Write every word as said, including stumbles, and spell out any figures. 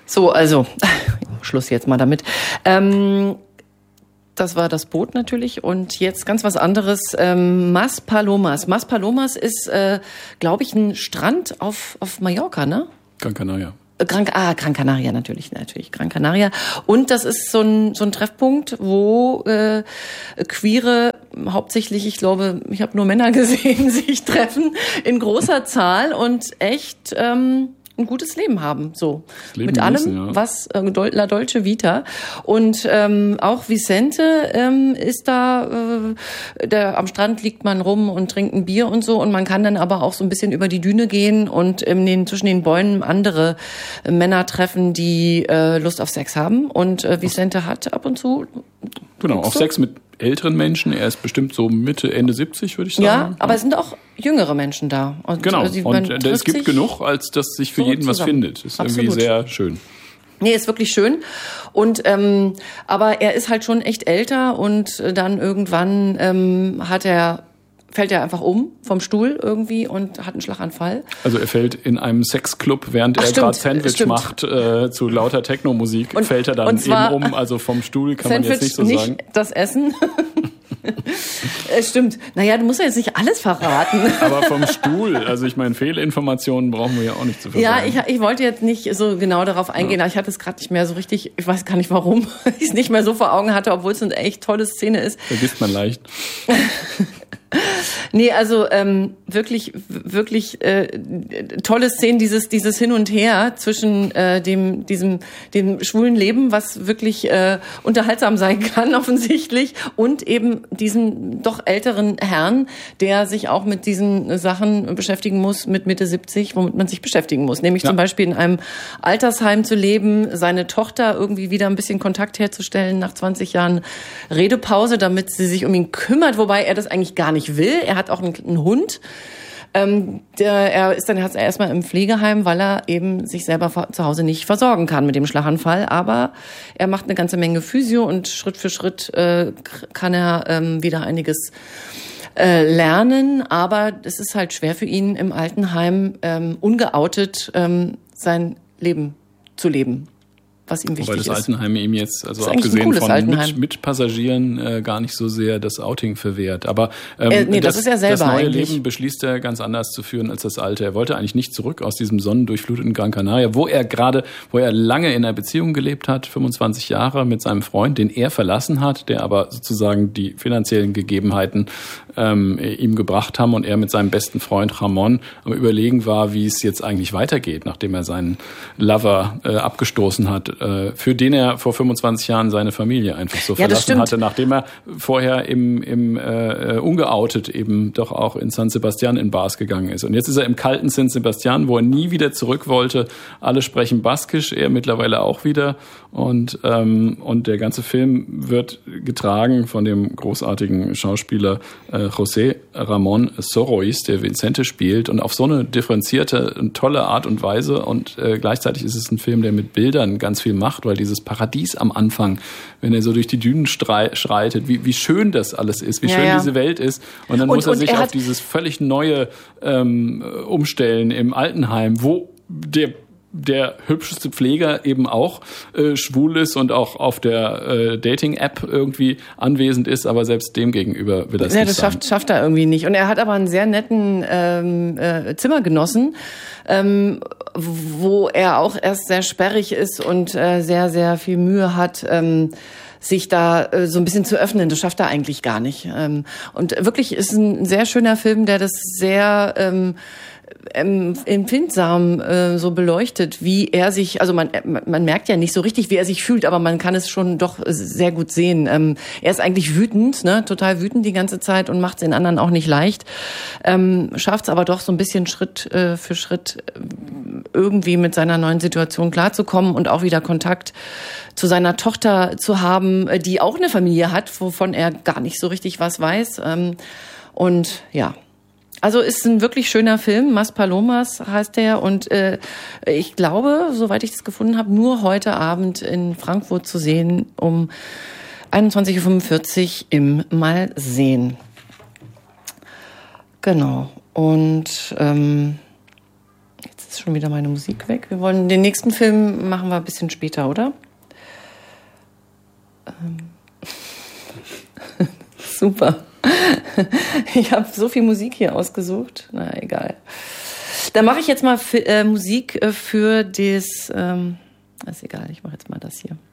So, also, Schluss jetzt mal damit. Ähm, das war das Boot natürlich und jetzt ganz was anderes. Ähm, Mas Palomas. Mas Palomas ist, äh, glaube ich, ein Strand auf, auf Mallorca, ne? Gran Canaria. Gran, ah, Gran Canaria natürlich, natürlich, Gran Canaria. Und das ist so ein, so ein Treffpunkt, wo äh, Queere, hauptsächlich, ich glaube, ich habe nur Männer gesehen, sich treffen in großer Zahl und echt ähm, ein gutes Leben haben, so Leben mit allem, genießen, ja. was äh, La Dolce Vita. Und ähm, auch Vicente ähm, ist da, äh, der, am Strand liegt man rum und trinkt ein Bier und so und man kann dann aber auch so ein bisschen über die Düne gehen und in den, zwischen den Bäumen andere äh, Männer treffen, die äh, Lust auf Sex haben. Und äh, Vicente hat ab und zu Genau, auch so. Sex mit älteren Menschen. Er ist bestimmt so Mitte, Ende siebzig, würde ich sagen. Ja, aber es sind auch jüngere Menschen da. Und genau, also und äh, es gibt genug, als dass sich für so jeden was zusammen. findet. Ist Absolut. irgendwie sehr schön. Nee, ist wirklich schön. Und ähm, aber er ist halt schon echt älter und dann irgendwann ähm, hat er fällt er einfach um vom Stuhl irgendwie und hat einen Schlaganfall. Also er fällt in einem Sexclub, während Ach, er gerade Sandwich stimmt. macht äh, zu lauter Techno-Musik, und, fällt er dann eben um. Also vom Stuhl kann Sandwich, man jetzt nicht so nicht sagen. Das Essen. Es stimmt. Naja, du musst ja jetzt nicht alles verraten. Aber vom Stuhl, also ich meine, Fehlinformationen brauchen wir ja auch nicht zu verraten. Ja, ich, ich wollte jetzt nicht so genau darauf eingehen, ja. aber ich hatte es gerade nicht mehr so richtig, ich weiß gar nicht warum, ich es nicht mehr so vor Augen hatte, obwohl es eine echt tolle Szene ist. Vergisst man leicht. Nee, also ähm, wirklich, wirklich äh, tolle Szenen, dieses dieses Hin und Her zwischen äh, dem diesem dem schwulen Leben, was wirklich äh, unterhaltsam sein kann offensichtlich, und eben diesem doch älteren Herrn, der sich auch mit diesen Sachen beschäftigen muss, mit Mitte siebzig, womit man sich beschäftigen muss, nämlich ja. zum Beispiel in einem Altersheim zu leben, seine Tochter irgendwie wieder ein bisschen Kontakt herzustellen nach zwanzig Jahren Redepause, damit sie sich um ihn kümmert, wobei er das eigentlich gar nicht will. Er hat auch einen, einen Hund. Ähm, der, er ist dann erstmal im Pflegeheim, weil er eben sich selber zu Hause nicht versorgen kann mit dem Schlaganfall. Aber er macht eine ganze Menge Physio und Schritt für Schritt äh, kann er ähm, wieder einiges äh, lernen. Aber es ist halt schwer für ihn, im Altenheim ähm, ungeoutet ähm, sein Leben zu leben. Was ihm wichtig ist. Wobei das Altenheim ihm jetzt, also abgesehen von mit, Mitpassagieren, äh, gar nicht so sehr das Outing verwehrt. Aber ähm, äh, nee, das, das ist er selber das neue eigentlich. Leben beschließt er ganz anders zu führen als das alte. Er wollte eigentlich nicht zurück aus diesem sonnendurchfluteten Gran Canaria, wo er gerade, wo er lange in einer Beziehung gelebt hat, fünfundzwanzig Jahre mit seinem Freund, den er verlassen hat, der aber sozusagen die finanziellen Gegebenheiten ähm, ihm gebracht haben und er mit seinem besten Freund Ramon am Überlegen war, wie es jetzt eigentlich weitergeht, nachdem er seinen Lover äh, abgestoßen hat, für den er vor fünfundzwanzig Jahren seine Familie einfach so ja, verlassen hatte, nachdem er vorher im, im äh, ungeoutet eben doch auch in San Sebastian in Bars gegangen ist. Und jetzt ist er im kalten San Sebastian, wo er nie wieder zurück wollte. Alle sprechen Baskisch, er mittlerweile auch wieder. Und, ähm, und der ganze Film wird getragen von dem großartigen Schauspieler äh, José Ramón Sorois, der Vicente spielt. Und auf so eine differenzierte und tolle Art und Weise. Und äh, gleichzeitig ist es ein Film, der mit Bildern ganz viel macht, weil dieses Paradies am Anfang, wenn er so durch die Dünen schreitet, wie, wie schön das alles ist, wie ja, schön ja. diese Welt ist. Und dann und, muss er sich er auf dieses völlig neue ähm, umstellen im Altenheim, wo der der hübscheste Pfleger eben auch äh, schwul ist und auch auf der äh, Dating-App irgendwie anwesend ist, aber selbst dem gegenüber will er es ja, nicht das sein. schafft, schafft er irgendwie nicht. Und er hat aber einen sehr netten ähm, äh, Zimmergenossen, ähm, wo er auch erst sehr sperrig ist und äh, sehr, sehr viel Mühe hat, ähm, sich da äh, so ein bisschen zu öffnen. Das schafft er eigentlich gar nicht. Ähm, und wirklich ist ein sehr schöner Film, der das sehr ähm, empfindsam äh, so beleuchtet, wie er sich, also man man merkt ja nicht so richtig, wie er sich fühlt, aber man kann es schon doch sehr gut sehen. Ähm, er ist eigentlich wütend, ne, total wütend die ganze Zeit und macht es den anderen auch nicht leicht, ähm, schafft es aber doch so ein bisschen Schritt äh, für Schritt äh, irgendwie mit seiner neuen Situation klarzukommen und auch wieder Kontakt zu seiner Tochter zu haben, die auch eine Familie hat, wovon er gar nicht so richtig was weiß. Ähm, und ja, also ist ein wirklich schöner Film. Mas Palomas heißt der. Und äh, ich glaube, soweit ich das gefunden habe, nur heute Abend in Frankfurt zu sehen um einundzwanzig Uhr fünfundvierzig im Mal sehen. Genau. Und ähm, jetzt ist schon wieder meine Musik weg. Wir wollen den nächsten Film machen wir ein bisschen später, oder? Ähm. Super. Ich habe so viel Musik hier ausgesucht. Na, egal. Dann mache ich jetzt mal für, äh, Musik äh, für das... Ähm, ist egal, ich mache jetzt mal das hier.